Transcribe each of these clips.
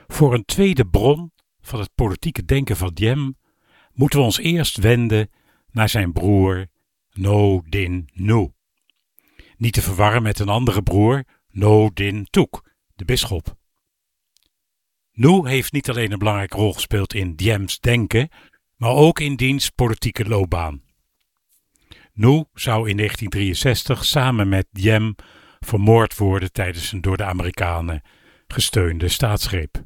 Voor een tweede bron van het politieke denken van Diem moeten we ons eerst wenden naar zijn broer No Dinh Nu. Niet te verwarren met een andere broer, No Dinh Thuc, de bisschop. Nu heeft niet alleen een belangrijke rol gespeeld in Diem's denken, maar ook in diens politieke loopbaan. Nu zou in 1963 samen met Diem vermoord worden tijdens een door de Amerikanen gesteunde staatsgreep.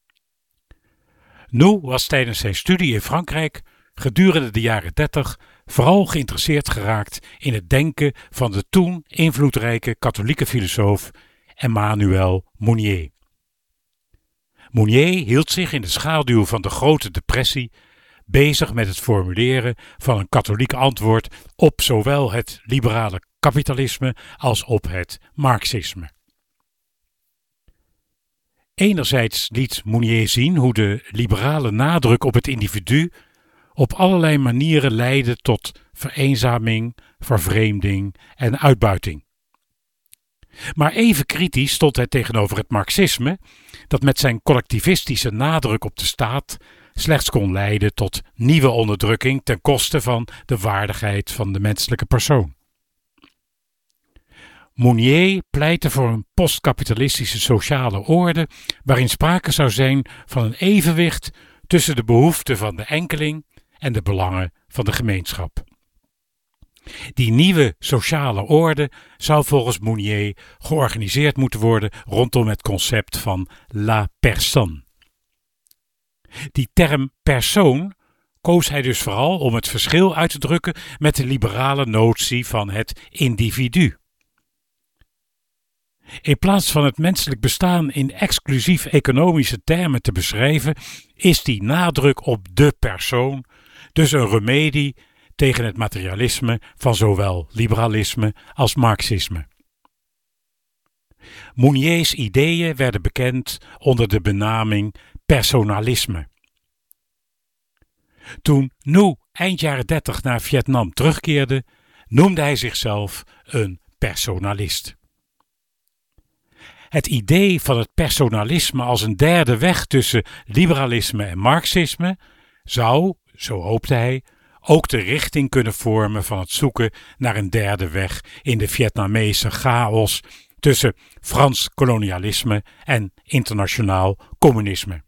Nu was tijdens zijn studie in Frankrijk gedurende de jaren 30 vooral geïnteresseerd geraakt in het denken van de toen invloedrijke katholieke filosoof Emmanuel Mounier. Mounier hield zich in de schaduw van de Grote Depressie bezig met het formuleren van een katholiek antwoord op zowel het liberale kapitalisme als op het marxisme. Enerzijds liet Mounier zien hoe de liberale nadruk op het individu op allerlei manieren leidde tot vereenzaming, vervreemding en uitbuiting. Maar even kritisch stond hij tegenover het marxisme, dat met zijn collectivistische nadruk op de staat slechts kon leiden tot nieuwe onderdrukking ten koste van de waardigheid van de menselijke persoon. Mounier pleitte voor een postkapitalistische sociale orde waarin sprake zou zijn van een evenwicht tussen de behoeften van de enkeling en de belangen van de gemeenschap. Die nieuwe sociale orde zou volgens Mounier georganiseerd moeten worden rondom het concept van la personne. Die term persoon koos hij dus vooral om het verschil uit te drukken met de liberale notie van het individu. In plaats van het menselijk bestaan in exclusief economische termen te beschrijven, is die nadruk op de persoon dus een remedie tegen het materialisme van zowel liberalisme als marxisme. Mouniers ideeën werden bekend onder de benaming personalisme. Toen Nu eind jaren 30 naar Vietnam terugkeerde, noemde hij zichzelf een personalist. Het idee van het personalisme als een derde weg tussen liberalisme en marxisme zou, zo hoopte hij, ook de richting kunnen vormen van het zoeken naar een derde weg in de Vietnamese chaos tussen Frans kolonialisme en internationaal communisme.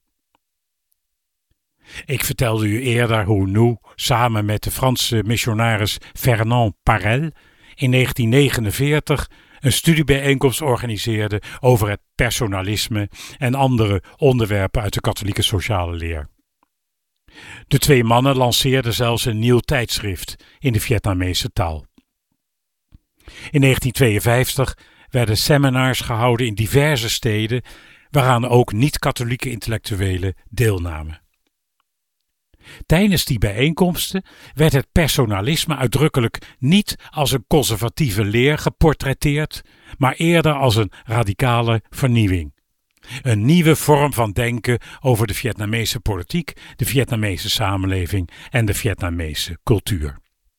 Ik vertelde u eerder hoe Nu samen met de Franse missionaris Fernand Parel in 1949 een studiebijeenkomst organiseerde over het personalisme en andere onderwerpen uit de katholieke sociale leer. De twee mannen lanceerden zelfs een nieuw tijdschrift in de Vietnamese taal. In 1952 werden seminars gehouden in diverse steden waaraan ook niet-katholieke intellectuelen deelnamen. Tijdens die bijeenkomsten werd het personalisme uitdrukkelijk niet als een conservatieve leer geportretteerd, maar eerder als een radicale vernieuwing. Een nieuwe vorm van denken over de Vietnamese politiek, de Vietnamese samenleving en de Vietnamese cultuur.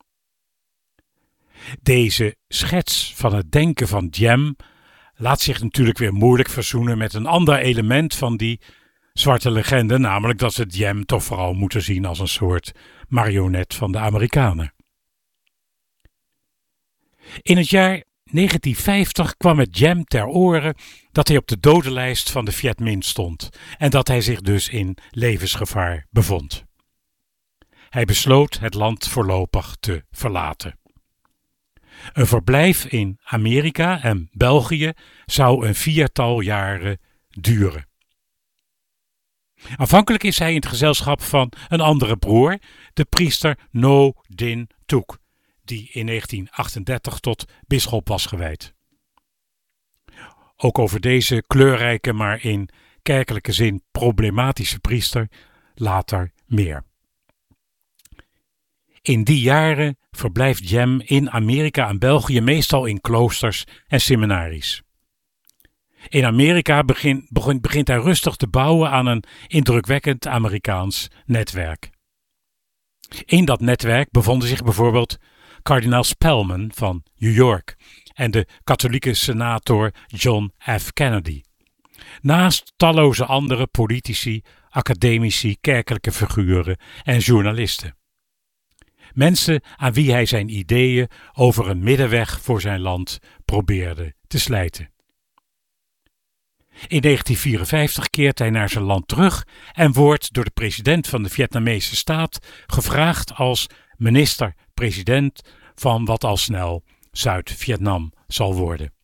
Deze schets van het denken van Diem laat zich natuurlijk weer moeilijk verzoenen met een ander element van die zwarte legende, namelijk dat we Diem toch vooral moeten zien als een soort marionet van de Amerikanen. In het jaar 1950 kwam het Diem ter oren dat hij op de dodenlijst van de Viet Minh stond en dat hij zich dus in levensgevaar bevond. Hij besloot het land voorlopig te verlaten. Een verblijf in Amerika en België zou een 4-tal jaren duren. Aanvankelijk is hij in het gezelschap van een andere broer, de priester No Dinh Thuc, die in 1938 tot bisschop was gewijd. Ook over deze kleurrijke, maar in kerkelijke zin problematische priester later meer. In die jaren verblijft Diem in Amerika en België meestal in kloosters en seminaries. In Amerika begint hij rustig te bouwen aan een indrukwekkend Amerikaans netwerk. In dat netwerk bevonden zich bijvoorbeeld kardinaal Spellman van New York en de katholieke senator John F. Kennedy. Naast talloze andere politici, academici, kerkelijke figuren en journalisten. Mensen aan wie hij zijn ideeën over een middenweg voor zijn land probeerde te slijten. In 1954 keert hij naar zijn land terug en wordt door de president van de Vietnamese staat gevraagd als minister-president van wat al snel Zuid-Vietnam zal worden.